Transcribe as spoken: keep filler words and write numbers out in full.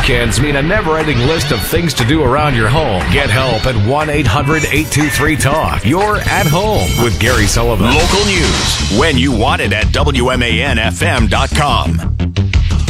weekends mean a never-ending list of things to do around your home. Get help at one eight hundred eight two three talk. You're at home with Gary Sullivan. Local news when you want it at W M A N F M dot com.